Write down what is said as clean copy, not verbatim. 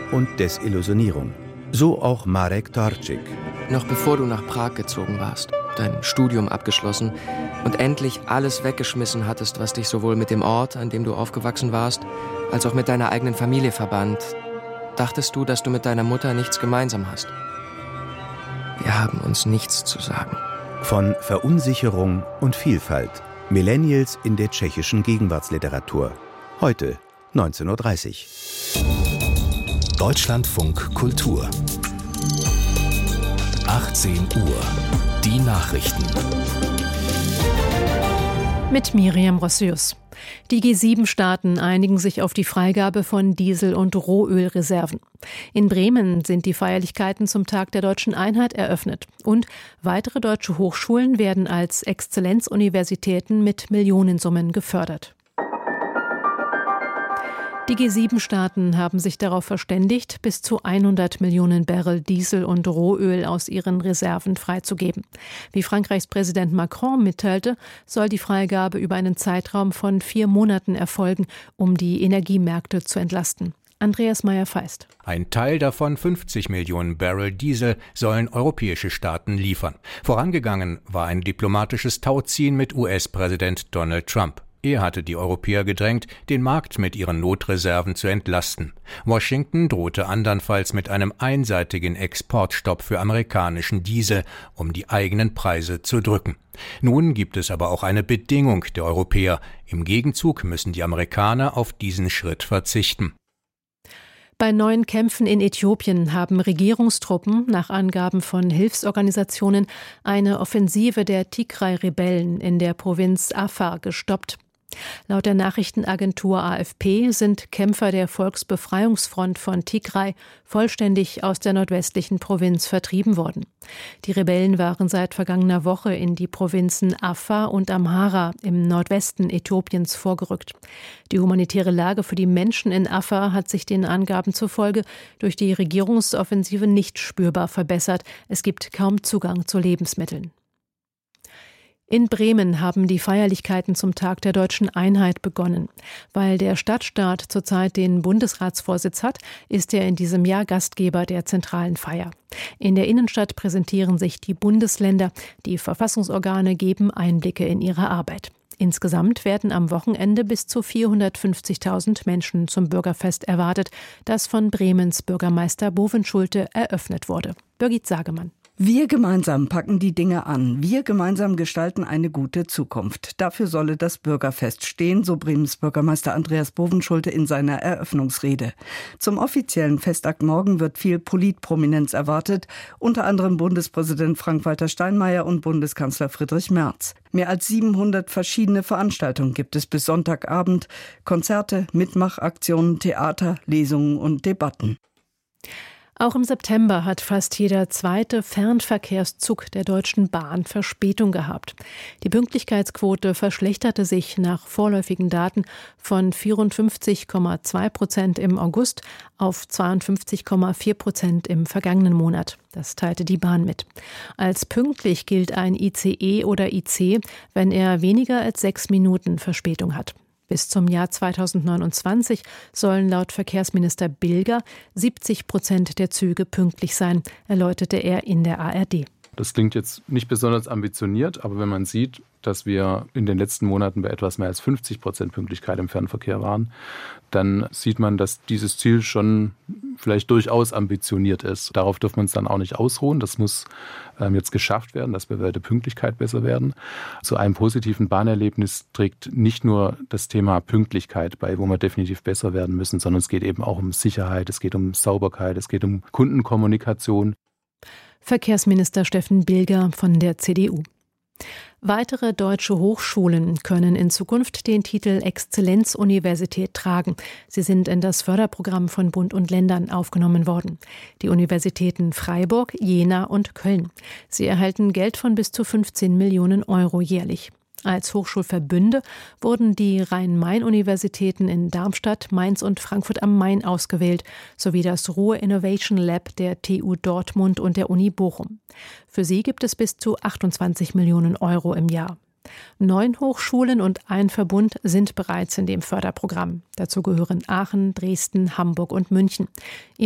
und Desillusionierung. So auch Marek Torczyk. Noch bevor du nach Prag gezogen warst, dein Studium abgeschlossen und endlich alles weggeschmissen hattest, was dich sowohl mit dem Ort, an dem du aufgewachsen warst, als auch mit deiner eigenen Familie verband, dachtest du, dass du mit deiner Mutter nichts gemeinsam hast. Wir haben uns nichts zu sagen. Von Verunsicherung und Vielfalt. Millennials in der tschechischen Gegenwartsliteratur. Heute 19:30 Uhr. Deutschlandfunk Kultur. 18 Uhr. Die Nachrichten. Mit Miriam Rossius. Die G7-Staaten einigen sich auf die Freigabe von Diesel- und Rohölreserven. In Bremen sind die Feierlichkeiten zum Tag der Deutschen Einheit eröffnet. Und weitere deutsche Hochschulen werden als Exzellenzuniversitäten mit Millionensummen gefördert. Die G7-Staaten haben sich darauf verständigt, bis zu 100 Millionen Barrel Diesel und Rohöl aus ihren Reserven freizugeben. Wie Frankreichs Präsident Macron mitteilte, soll die Freigabe über einen Zeitraum von 4 Monaten erfolgen, um die Energiemärkte zu entlasten. Andreas Meyer-Feist. Ein Teil davon, 50 Millionen Barrel Diesel, sollen europäische Staaten liefern. Vorangegangen war ein diplomatisches Tauziehen mit US-Präsident Donald Trump. Er hatte die Europäer gedrängt, den Markt mit ihren Notreserven zu entlasten. Washington drohte andernfalls mit einem einseitigen Exportstopp für amerikanischen Diesel, um die eigenen Preise zu drücken. Nun gibt es aber auch eine Bedingung der Europäer. Im Gegenzug müssen die Amerikaner auf diesen Schritt verzichten. Bei neuen Kämpfen in Äthiopien haben Regierungstruppen nach Angaben von Hilfsorganisationen eine Offensive der Tigray-Rebellen in der Provinz Afar gestoppt. Laut der Nachrichtenagentur AFP sind Kämpfer der Volksbefreiungsfront von Tigray vollständig aus der nordwestlichen Provinz vertrieben worden. Die Rebellen waren seit vergangener Woche in die Provinzen Afar und Amhara im Nordwesten Äthiopiens vorgerückt. Die humanitäre Lage für die Menschen in Afar hat sich den Angaben zufolge durch die Regierungsoffensive nicht spürbar verbessert. Es gibt kaum Zugang zu Lebensmitteln. In Bremen haben die Feierlichkeiten zum Tag der Deutschen Einheit begonnen. Weil der Stadtstaat zurzeit den Bundesratsvorsitz hat, ist er in diesem Jahr Gastgeber der zentralen Feier. In der Innenstadt präsentieren sich die Bundesländer. Die Verfassungsorgane geben Einblicke in ihre Arbeit. Insgesamt werden am Wochenende bis zu 450.000 Menschen zum Bürgerfest erwartet, das von Bremens Bürgermeister Bovenschulte eröffnet wurde. Birgit Sagemann. Wir gemeinsam packen die Dinge an. Wir gemeinsam gestalten eine gute Zukunft. Dafür solle das Bürgerfest stehen, so Bremens Bürgermeister Andreas Bovenschulte in seiner Eröffnungsrede. Zum offiziellen Festakt morgen wird viel Politprominenz erwartet, unter anderem Bundespräsident Frank-Walter Steinmeier und Bundeskanzler Friedrich Merz. Mehr als 700 verschiedene Veranstaltungen gibt es bis Sonntagabend. Konzerte, Mitmachaktionen, Theater, Lesungen und Debatten. Auch im September hat fast jeder zweite Fernverkehrszug der Deutschen Bahn Verspätung gehabt. Die Pünktlichkeitsquote verschlechterte sich nach vorläufigen Daten von 54,2% im August auf 52,4% im vergangenen Monat. Das teilte die Bahn mit. Als pünktlich gilt ein ICE oder IC, wenn er weniger als 6 Minuten Verspätung hat. Bis zum Jahr 2029 sollen laut Verkehrsminister Bilger 70% der Züge pünktlich sein, erläuterte er in der ARD. Das klingt jetzt nicht besonders ambitioniert, aber wenn man sieht, dass wir in den letzten Monaten bei etwas mehr als 50% Pünktlichkeit im Fernverkehr waren, dann sieht man, dass dieses Ziel schon vielleicht durchaus ambitioniert ist. Darauf dürfen wir uns dann auch nicht ausruhen. Das muss jetzt geschafft werden, dass wir bei der Pünktlichkeit besser werden. Zu einem positiven Bahnerlebnis trägt nicht nur das Thema Pünktlichkeit bei, wo wir definitiv besser werden müssen, sondern es geht eben auch um Sicherheit, es geht um Sauberkeit, es geht um Kundenkommunikation. Verkehrsminister Steffen Bilger von der CDU. Weitere deutsche Hochschulen können in Zukunft den Titel Exzellenzuniversität tragen. Sie sind in das Förderprogramm von Bund und Ländern aufgenommen worden. Die Universitäten Freiburg, Jena und Köln. Sie erhalten Geld von bis zu 15 Millionen Euro jährlich. Als Hochschulverbünde wurden die Rhein-Main-Universitäten in Darmstadt, Mainz und Frankfurt am Main ausgewählt, sowie das Ruhr Innovation Lab der TU Dortmund und der Uni Bochum. Für sie gibt es bis zu 28 Millionen Euro im Jahr. 9 Hochschulen und ein Verbund sind bereits in dem Förderprogramm. Dazu gehören Aachen, Dresden, Hamburg und München.